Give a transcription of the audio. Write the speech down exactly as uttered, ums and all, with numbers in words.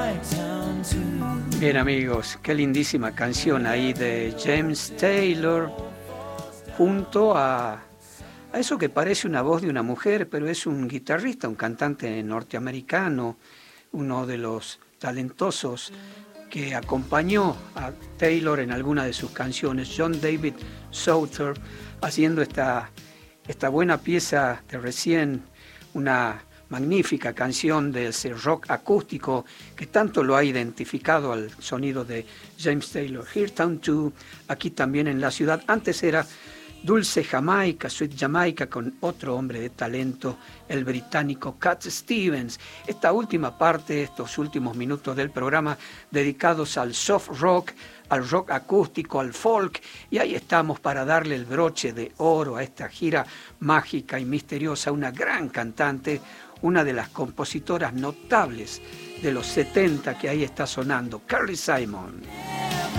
Bien amigos, qué lindísima canción ahí de James Taylor junto a, a eso que parece una voz de una mujer, pero es un guitarrista, un cantante norteamericano, uno de los talentosos que acompañó a Taylor en alguna de sus canciones, John David Souther, haciendo esta, esta buena pieza de recién, una magnífica canción de ese rock acústico que tanto lo ha identificado al sonido de James Taylor. Here Town dos, aquí también en la ciudad. Antes era Dulce Jamaica, Sweet Jamaica, con otro hombre de talento, el británico Cat Stevens. Esta última parte, estos últimos minutos del programa dedicados al soft rock, al rock acústico, al folk, y ahí estamos para darle el broche de oro a esta gira mágica y misteriosa, una gran cantante, una de las compositoras notables de los setenta que ahí está sonando, Carly Simon.